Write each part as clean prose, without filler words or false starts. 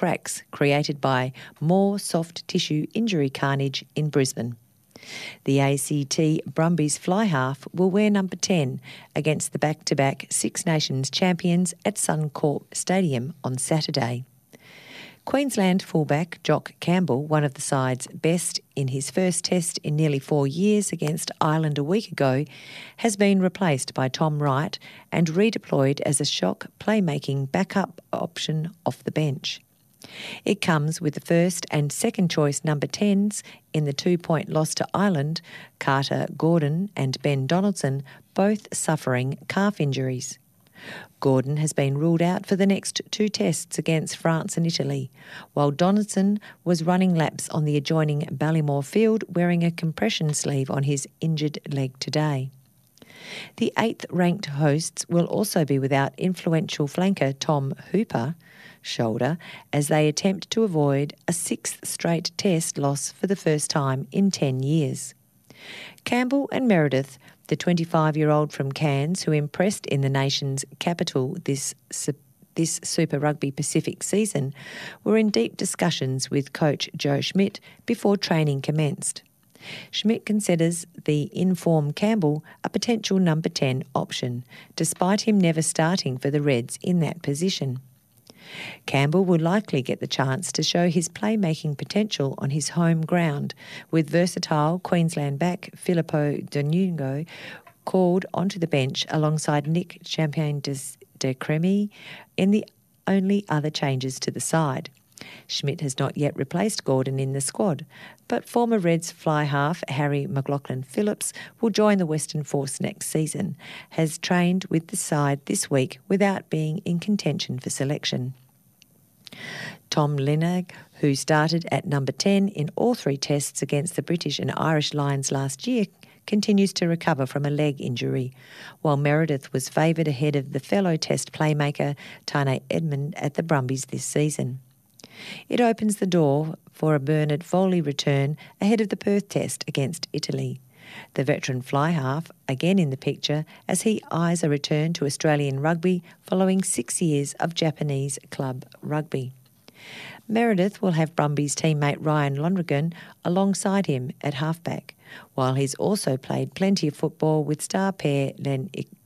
cracks created by more soft tissue injury carnage in Brisbane. The ACT Brumbies fly half will wear number 10 against the back-to-back Six Nations champions at Suncorp Stadium on Saturday. Queensland fullback Jock Campbell, one of the side's best in his first test in nearly 4 years against Ireland a week ago, has been replaced by Tom Wright and redeployed as a shock playmaking backup option off the bench. It comes with the first and second choice number 10s in the 2-point loss to Ireland, Carter Gordon and Ben Donaldson, both suffering calf injuries. Gordon has been ruled out for the next 2 tests against France and Italy, while Donaldson was running laps on the adjoining Ballymore field wearing a compression sleeve on his injured leg today. The 8th-ranked hosts will also be without influential flanker Tom Hooper, shoulder, as they attempt to avoid a 6th straight test loss for the first time in 10 years. Campbell and Meredith, the 25-year-old from Cairns who impressed in the nation's capital this Super Rugby Pacific season, were in deep discussions with coach Joe Schmidt before training commenced. Schmidt considers the in-form Campbell a potential number 10 option, despite him never starting for the Reds in that position. Campbell will likely get the chance to show his playmaking potential on his home ground, with versatile Queensland back Filippo Domingo called onto the bench alongside Nick Champagne de Cremy in the only other changes to the side. Schmidt has not yet replaced Gordon in the squad, but former Reds fly half Harry McLaughlin-Phillips will join the Western Force next season, has trained with the side this week without being in contention for selection. Tom Linnag, who started at number 10 in all 3 tests against the British and Irish Lions last year, continues to recover from a leg injury, while Meredith was favoured ahead of the fellow test playmaker Tane Edmond at the Brumbies this season. It opens the door for a Bernard Foley return ahead of the Perth test against Italy. The veteran fly half again in the picture as he eyes a return to Australian rugby following 6 years of Japanese club rugby. Meredith will have Brumbies teammate Ryan Lonergan alongside him at halfback, while he's also played plenty of football with star pair Len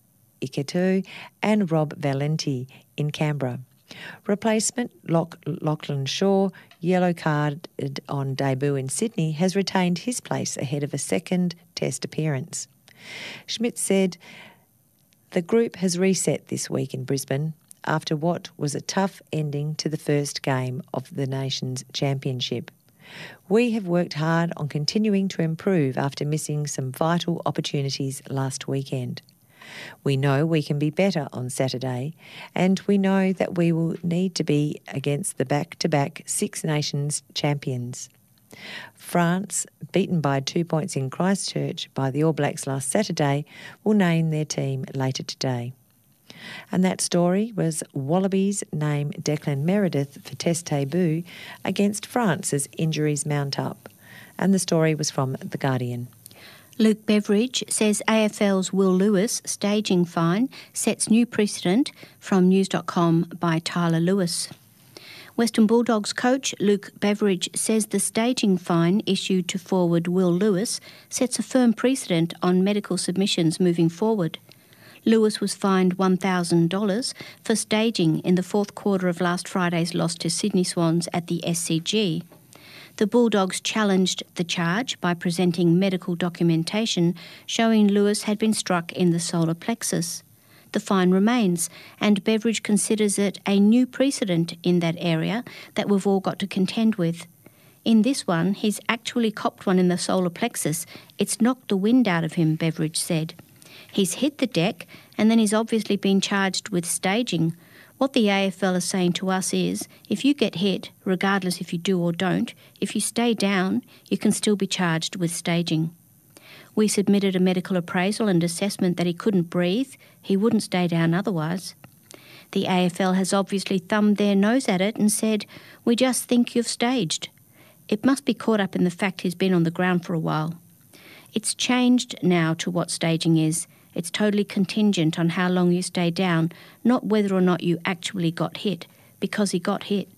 Iketu and Rob Valenti in Canberra. Replacement Lachlan Shaw, yellow carded on debut in Sydney, has retained his place ahead of a second test appearance. Schmidt said, "The group has reset this week in Brisbane after what was a tough ending to the first game of the nation's championship. We have worked hard on continuing to improve after missing some vital opportunities last weekend. We know we can be better on Saturday, and we know that we will need to be against the back-to-back Six Nations champions. France, beaten by 2 points in Christchurch by the All Blacks last Saturday, will name their team later today." And that story was Wallabies name Declan Meredith for Test debut against France as injuries mount up. And the story was from The Guardian. Luke Beveridge says AFL's Will Lewis staging fine sets new precedent, from news.com by Tyler Lewis. Western Bulldogs coach Luke Beveridge says the staging fine issued to forward Will Lewis sets a firm precedent on medical submissions moving forward. Lewis was fined $1,000 for staging in the 4th quarter of last Friday's loss to Sydney Swans at the SCG. The Bulldogs challenged the charge by presenting medical documentation showing Lewis had been struck in the solar plexus. The fine remains, and Beveridge considers it a new precedent in that area that we've all got to contend with. In this one, he's actually copped one in the solar plexus. It's knocked the wind out of him, Beveridge said. He's hit the deck, and then he's obviously been charged with staging. What the AFL is saying to us is, if you get hit, regardless if you do or don't, if you stay down, you can still be charged with staging. We submitted a medical appraisal and assessment that he couldn't breathe. He wouldn't stay down otherwise. The AFL has obviously thumbed their nose at it and said, "We just think you've staged." It must be caught up in the fact he's been on the ground for a while. It's changed now to what staging is. It's totally contingent on how long you stay down, not whether or not you actually got hit, because he got hit.